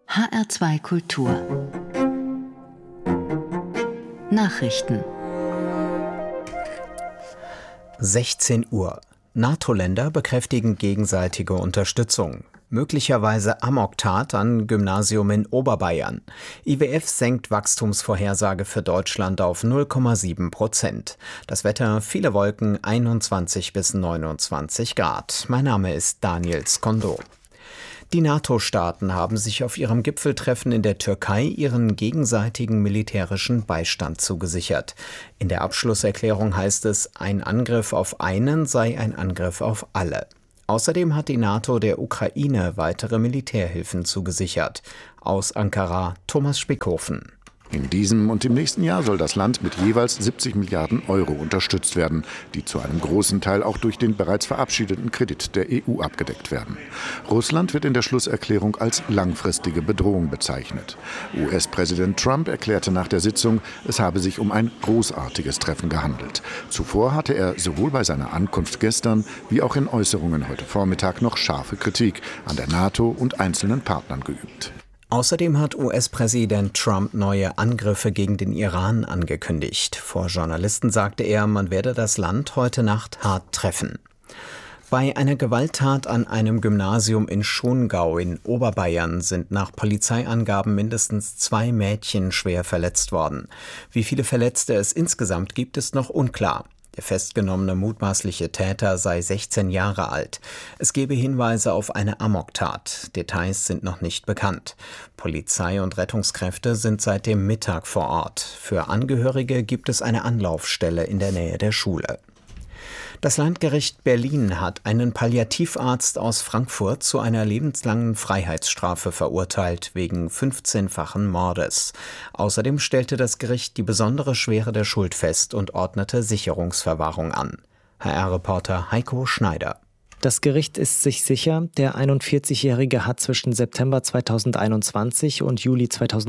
HR2 Kultur Nachrichten 16 Uhr. NATO-Länder bekräftigen gegenseitige Unterstützung. Möglicherweise Amoktat an Gymnasium in Oberbayern. IWF senkt Wachstumsvorhersage für Deutschland auf 0,7%. Das Wetter, viele Wolken, 21 bis 29 Grad. Mein Name ist Daniel Skondo. Die NATO-Staaten haben sich auf ihrem Gipfeltreffen in der Türkei ihren gegenseitigen militärischen Beistand zugesichert. In der Abschlusserklärung heißt es, ein Angriff auf einen sei ein Angriff auf alle. Außerdem hat die NATO der Ukraine weitere Militärhilfen zugesichert. Aus Ankara Thomas Spickhofen. In diesem und im nächsten Jahr soll das Land mit jeweils 70 Milliarden Euro unterstützt werden, die zu einem großen Teil auch durch den bereits verabschiedeten Kredit der EU abgedeckt werden. Russland wird in der Schlusserklärung als langfristige Bedrohung bezeichnet. US-Präsident Trump erklärte nach der Sitzung, es habe sich um ein großartiges Treffen gehandelt. Zuvor hatte er sowohl bei seiner Ankunft gestern wie auch in Äußerungen heute Vormittag noch scharfe Kritik an der NATO und einzelnen Partnern geübt. Außerdem hat US-Präsident Trump neue Angriffe gegen den Iran angekündigt. Vor Journalisten sagte er, man werde das Land heute Nacht hart treffen. Bei einer Gewalttat an einem Gymnasium in Schongau in Oberbayern sind nach Polizeiangaben mindestens 2 Mädchen schwer verletzt worden. Wie viele Verletzte es insgesamt gibt, ist noch unklar. Der festgenommene mutmaßliche Täter sei 16 Jahre alt. Es gebe Hinweise auf eine Amoktat. Details sind noch nicht bekannt. Polizei und Rettungskräfte sind seit dem Mittag vor Ort. Für Angehörige gibt es eine Anlaufstelle in der Nähe der Schule. Das Landgericht Berlin hat einen Palliativarzt aus Frankfurt zu einer lebenslangen Freiheitsstrafe verurteilt wegen 15-fachen Mordes. Außerdem stellte das Gericht die besondere Schwere der Schuld fest und ordnete Sicherungsverwahrung an. HR-Reporter Heiko Schneider. Das Gericht ist sich sicher, der 41-Jährige hat zwischen September 2021 und Juli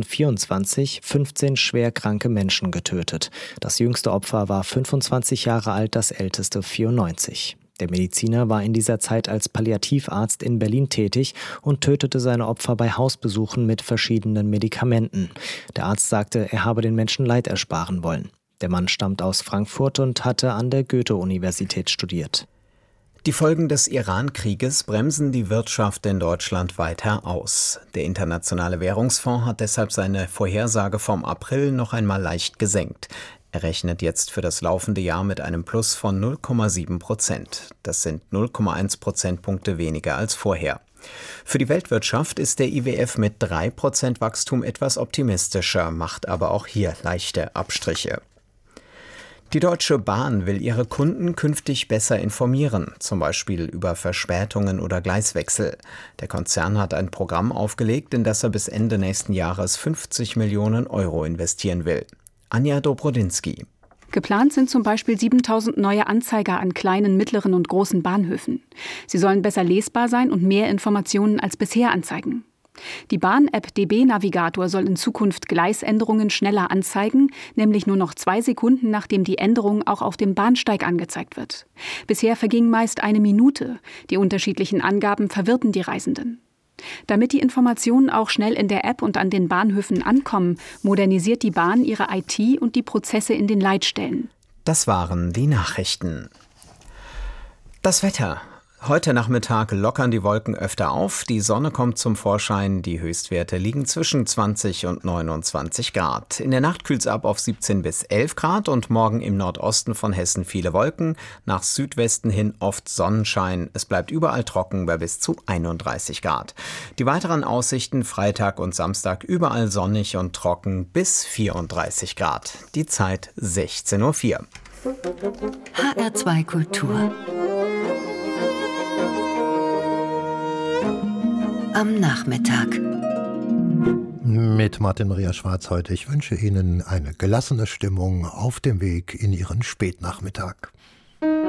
2024 15 schwer kranke Menschen getötet. Das jüngste Opfer war 25 Jahre alt, das älteste 94. Der Mediziner war in dieser Zeit als Palliativarzt in Berlin tätig und tötete seine Opfer bei Hausbesuchen mit verschiedenen Medikamenten. Der Arzt sagte, er habe den Menschen Leid ersparen wollen. Der Mann stammt aus Frankfurt und hatte an der Goethe-Universität studiert. Die Folgen des Iran-Krieges bremsen die Wirtschaft in Deutschland weiter aus. Der Internationale Währungsfonds hat deshalb seine Vorhersage vom April noch einmal leicht gesenkt. Er rechnet jetzt für das laufende Jahr mit einem Plus von 0,7%. Das sind 0,1 Prozentpunkte weniger als vorher. Für die Weltwirtschaft ist der IWF mit 3% Wachstum etwas optimistischer, macht aber auch hier leichte Abstriche. Die Deutsche Bahn will ihre Kunden künftig besser informieren, zum Beispiel über Verspätungen oder Gleiswechsel. Der Konzern hat ein Programm aufgelegt, in das er bis Ende nächsten Jahres 50 Millionen Euro investieren will. Anja Dobrodinsky. Geplant sind zum Beispiel 7.000 neue Anzeiger an kleinen, mittleren und großen Bahnhöfen. Sie sollen besser lesbar sein und mehr Informationen als bisher anzeigen. Die Bahn-App DB Navigator soll in Zukunft Gleisänderungen schneller anzeigen, nämlich nur noch 2 Sekunden, nachdem die Änderung auch auf dem Bahnsteig angezeigt wird. Bisher verging meist 1 Minute. Die unterschiedlichen Angaben verwirrten die Reisenden. Damit die Informationen auch schnell in der App und an den Bahnhöfen ankommen, modernisiert die Bahn ihre IT und die Prozesse in den Leitstellen. Das waren die Nachrichten. Das Wetter. Heute Nachmittag lockern die Wolken öfter auf, die Sonne kommt zum Vorschein, die Höchstwerte liegen zwischen 20 und 29 Grad. In der Nacht kühlt es ab auf 17 bis 11 Grad und morgen im Nordosten von Hessen viele Wolken, nach Südwesten hin oft Sonnenschein. Es bleibt überall trocken bei bis zu 31 Grad. Die weiteren Aussichten Freitag und Samstag überall sonnig und trocken bis 34 Grad. Die Zeit 16:04 Uhr. HR2 Kultur am Nachmittag. Mit Martin Maria Schwarz heute. Ich wünsche Ihnen eine gelassene Stimmung auf dem Weg in Ihren Spätnachmittag.